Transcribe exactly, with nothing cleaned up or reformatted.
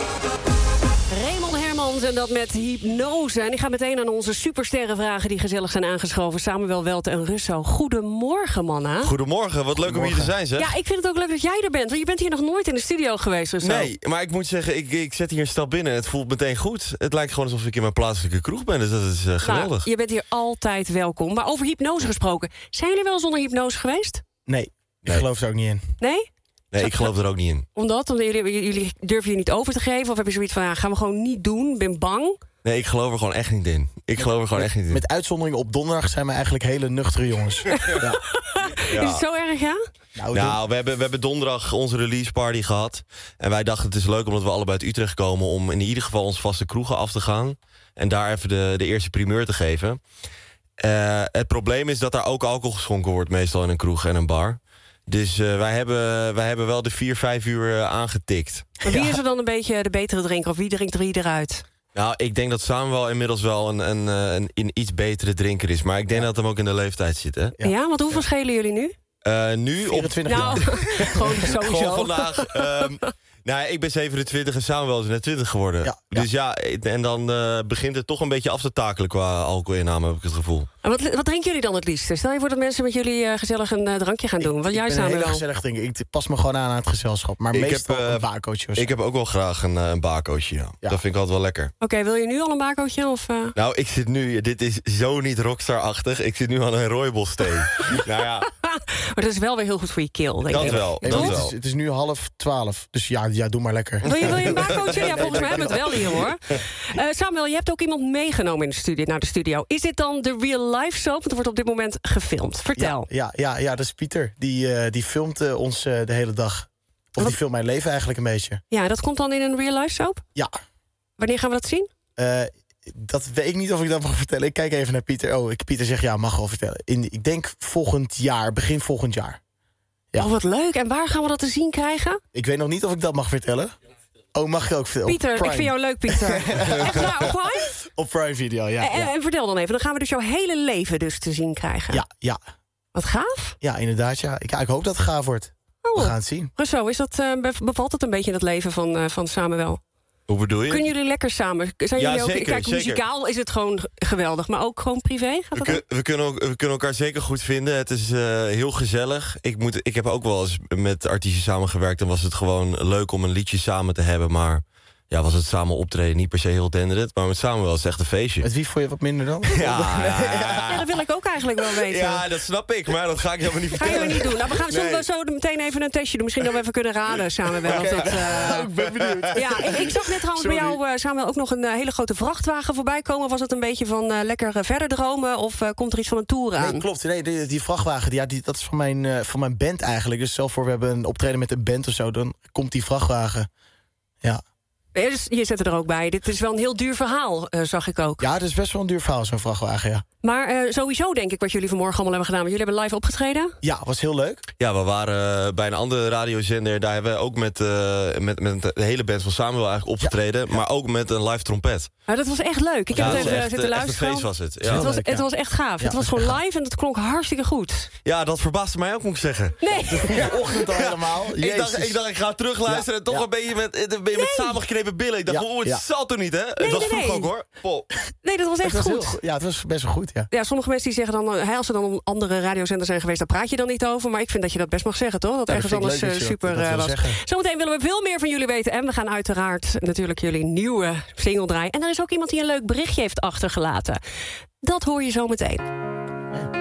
Raymond Hermans en dat met hypnose. En ik ga meteen aan onze supersterren vragen die gezellig zijn aangeschoven. Samuel Welte en Russo. Goedemorgen, mannen. Goedemorgen, wat leuk om hier te zijn, zeg. Ja, ik vind het ook leuk dat jij er bent. Want je bent hier nog nooit in de studio geweest, Russo. Nee, maar ik moet zeggen, ik, ik zet hier een stap binnen. Het voelt meteen goed. Het lijkt gewoon alsof ik in mijn plaatselijke kroeg ben. Dus dat is uh, geweldig. Nou, je bent hier altijd welkom. Maar over hypnose gesproken. Zijn jullie wel eens onder hypnose geweest? Nee, ik Nee. geloof er ook niet in. Nee? Nee, ik geloof er ook niet in. Omdat? Omdat jullie, jullie durven je niet over te geven? Of heb je zoiets van, ja, gaan we gewoon niet doen? Ben bang? Nee, ik geloof er gewoon echt niet in. Ik geloof er gewoon echt niet in. Met uitzondering op donderdag zijn we eigenlijk hele nuchtere jongens. ja. Ja. Is het zo erg, ja? Nou, Nou, we hebben, we hebben donderdag onze release party gehad. En wij dachten het is leuk omdat we allebei uit Utrecht komen... om in ieder geval ons vaste kroegen af te gaan. En daar even de, de eerste primeur te geven. Uh, het probleem is dat daar ook alcohol geschonken wordt... meestal in een kroeg en een bar. Dus uh, wij, hebben, wij hebben wel de vier, vijf uur uh, aangetikt. Maar wie is er dan een beetje de betere drinker? Of wie drinkt er wie eruit? Nou, ik denk dat Samuel inmiddels wel een, een, een, een iets betere drinker is. Maar ik denk Ja. dat hem ook in de leeftijd zit, hè? Ja, Ja. want hoeveel schelen jullie nu? Uh, nu op vierentwintig Nou, jaar. gewoon sowieso. Gewoon vandaag. Um, nou, ik ben zevenentwintig en Samuel is net twintig geworden. Ja, ja. Dus ja, en dan uh, begint het toch een beetje af te takelen qua alcoholinname, heb ik het gevoel. En wat, wat drinken jullie dan het liefst? Stel je voor dat mensen met jullie uh, gezellig een uh, drankje gaan doen. Wat Ik jij ben samen een hele wel. gezellig ding. Ik pas me gewoon aan aan het gezelschap. Maar Ik meestal heb, uh, een bakootje of zo. Ik heb ook wel graag een, uh, een bakootje, ja. Ja. Dat vind ik altijd wel lekker. Oké, okay, wil je nu al een bakootje? Of, uh... Nou, ik zit nu, dit is zo niet rockstar-achtig. Ik zit nu aan een rooibos-thee. Nou ja, maar dat is wel weer heel goed voor je keel, denk dat ik. wel, Nee, dat maar het, wel. is, het is nu half twaalf. Dus ja, ja, doe maar lekker. Wil je, wil je een bakootje? Ja, volgens mij hebben we het wel hier, hoor. Uh, Samuel, je hebt ook iemand meegenomen in de studio, naar de studio. Is dit dan de real life soap? Want er wordt op dit moment gefilmd. Vertel. Ja, ja, ja, ja, dat is Pieter. Die, uh, die filmt uh, ons uh, de hele dag. Of Wat? die filmt mijn leven eigenlijk een beetje. Ja, dat komt dan in een real life soap? Ja. Wanneer gaan we dat zien? Uh, dat weet ik niet of ik dat mag vertellen. Ik kijk even naar Pieter. Oh, ik, Pieter zegt ja, mag wel vertellen. In, ik denk volgend jaar, begin volgend jaar. Ja. Oh, wat leuk. En waar gaan we dat te zien krijgen? Ik weet nog niet of ik dat mag vertellen. Oh, mag je ook vertellen? Pieter, ik vind jou leuk, Pieter. Echt waar, op Prime? Op Prime Video, ja. En, ja. en vertel dan even, dan gaan we dus jouw hele leven dus te zien krijgen. Ja, ja. Wat gaaf. Ja, inderdaad, ja. Ik, ja, ik hoop dat het gaaf wordt. Oh. We gaan het zien. Russo, is dat, uh, bevalt het een beetje in het leven van, uh, van Samuel? Hoe bedoel je? Kunnen jullie lekker samen? Zijn Ja, jullie ook, zeker, kijk, zeker. muzikaal is het gewoon geweldig, maar ook gewoon privé? Gaat We, dat kun- ook? we, kunnen ook, we kunnen elkaar zeker goed vinden. Het is uh, heel gezellig. Ik, moet, ik heb ook wel eens met artiesten samengewerkt. En was het gewoon leuk om een liedje samen te hebben. Maar ja, was het samen optreden niet per se heel denderend. Maar met Samuel is het echt een feestje. Met wie vond je wat minder dan? Ja, ja, ja, Ja, ja. dat wil ik ook eigenlijk wel weten. Ja, dat snap ik. Maar dat ga ik helemaal niet Gaan vertellen. jullie niet doen? Nou, we gaan zullen Nee. we zo meteen even een testje doen. Misschien dat we even kunnen raden, Samuel. Of dat, uh... Ik ben benieuwd. Ja, ik, ik zag net trouwens bij Sorry. jou, uh, Samuel, ook nog een uh, hele grote vrachtwagen voorbij komen. Was het een beetje van uh, lekker uh, verder dromen? Of uh, komt er iets van een tour aan? Nee, klopt. Nee, die, die vrachtwagen, die, ja, die, dat is van mijn, uh, van mijn band eigenlijk. Dus stel voor, we hebben een optreden met een band of zo, dan komt die vrachtwagen. Ja, Ja, dus je zet er ook bij. Dit is wel een heel duur verhaal, uh, zag ik ook. ja, het is best wel een duur verhaal, zo'n vrachtwagen, ja. Maar uh, sowieso denk ik wat jullie vanmorgen allemaal hebben gedaan. Want jullie hebben live opgetreden. Ja, was heel leuk. Ja, we waren uh, bij een andere radiozender. Daar hebben we ook met, uh, met, met de hele band van Samuel eigenlijk opgetreden. Maar ook met een live trompet. Maar dat was echt leuk. Ik heb Ja, het dat even was echt, zitten uh, echt een luisteren. feest was het. Ja. Ja, Het was, leuk, het ja. was echt gaaf. Ja, het was was gewoon echt live en het klonk hartstikke goed. ja dat verbaasde mij ook, moet ik zeggen. Nee. De ochtend al helemaal. Ik dacht, Jezus. ik dacht, ik ga terugluisteren. Ja, en toch ja. een beetje met, een beetje met samengeknepen billen. Ik dacht, Ja, oh, het ja. zal toch niet, hè? het nee, was nee, vroeg nee. ook, hoor. Pol. Nee, dat was Het echt was heel goed. goed. Ja, het was best wel goed, ja. Ja, sommige mensen die zeggen dan, uh, als ze dan op andere radiozenders zijn geweest, daar praat je dan niet over. Maar ik vind dat je dat best mag zeggen, toch? Dat Ja, dat ergens vind ik anders leuk uh, dat je dat- super dat uh, wil was. zeggen. Zometeen willen we veel meer van jullie weten. En we gaan uiteraard natuurlijk jullie nieuwe single draaien. En er is ook iemand die een leuk berichtje heeft achtergelaten. Dat hoor je zo meteen.